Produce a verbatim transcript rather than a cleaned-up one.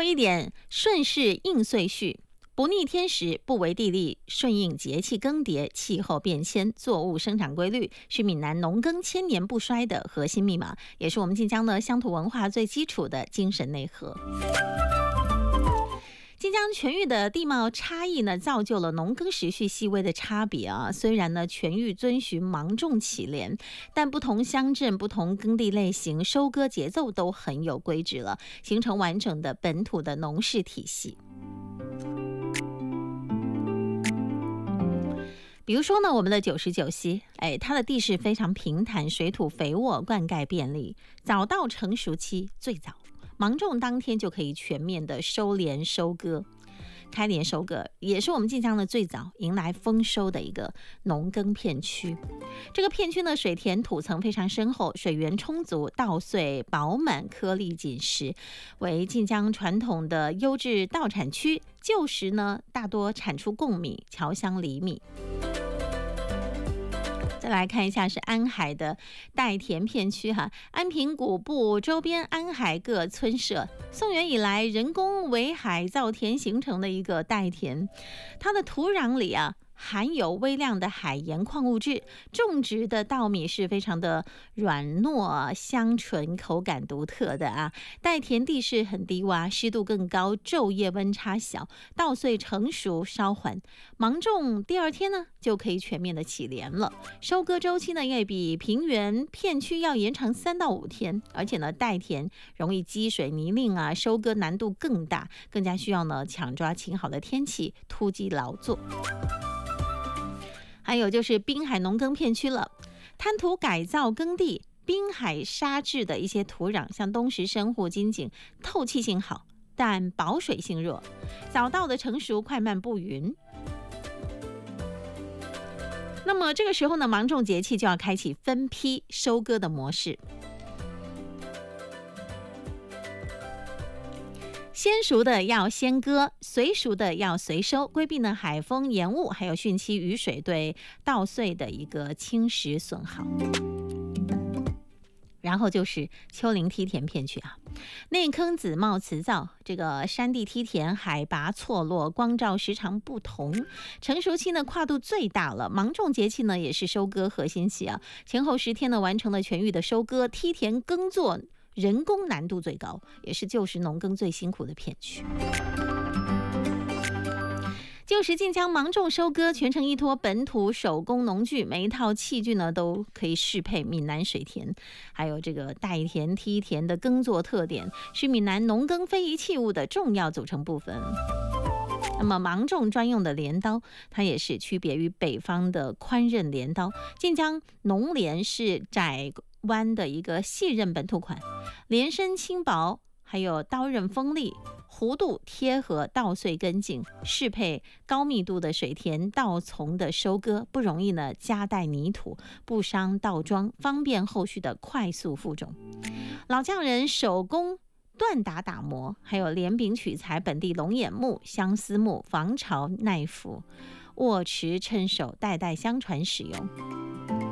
有一点顺势应岁序，不逆天时，不违地利，顺应节气更迭、气候变迁、作物生长规律，是闽南农耕千年不衰的核心密码，也是我们晋江的乡土文化最基础的精神内核。晋江全域的地貌差异呢，造就了农耕时序细微的差别啊。虽然呢全域遵循芒种起连，但不同乡镇、不同耕地类型、收割节奏都很有规制了，形成完整的本土的农事体系。比如说呢，我们的九十九溪，哎，它的地势非常平坦，水土肥沃，灌溉便利，早到成熟期最早。芒种当天就可以全面的收连收割，开连收割也是我们晋江的最早迎来丰收的一个农耕片区。这个片区呢，水田土层非常深厚，水源充足，稻穗饱满，颗粒紧实，为晋江传统的优质稻产区。旧时呢，大多产出贡米、侨香藜米。再来看一下是安海的代田片区哈，安平古部周边安海各村社，宋元以来人工围海造田形成的一个代田，它的土壤里啊含有微量的海盐矿物质，种植的稻米是非常的软糯、香醇，口感独特的啊。代田地势很低洼，湿度更高，昼夜温差小，稻穗成熟稍缓。芒种第二天呢，就可以全面的起连了。收割周期呢，也比平原片区要延长三到五天，而且呢，代田容易积水泥泞啊，收割难度更大，更加需要呢抢抓晴好的天气，突击劳作。还有就是滨海农耕片区了，滩涂改造耕地，滨海沙质的一些土壤，像东石、深沪、金井，透气性好，但保水性弱，早稻的成熟快慢不匀。那么这个时候呢，芒种节气就要开启分批收割的模式。先熟的要先割，随熟的要随收，规避呢海风、盐雾还有汛期雨水对稻穗的一个侵蚀损耗。然后就是丘陵梯田片区啊，内坑子冒辞灶，这个山地梯田海拔错落，光照时长不同，成熟期呢跨度最大了。芒种节气呢也是收割核心期啊，前后十天呢完成了全域的收割，梯田耕作人工难度最高，也是旧时农耕最辛苦的片区。旧时晋江芒种收割全程依托本土手工农具，每一套器具呢都可以适配闽南水田，还有这个代田、梯田的耕作特点，是闽南农耕非遗器物的重要组成部分。那么芒种专用的镰刀，它也是区别于北方的宽刃镰刀。晋江农镰是窄弯的一个细刃本土款，镰身轻薄，还有刀刃锋利，弧度贴合稻穗根茎，适配高密度的水田稻丛的收割，不容易呢夹带泥土，不伤稻桩，方便后续的快速复种。老匠人手工锻打打磨，还有连柄取材本地龙眼木、相思木，防潮耐腐，握持趁手，代代相传使用。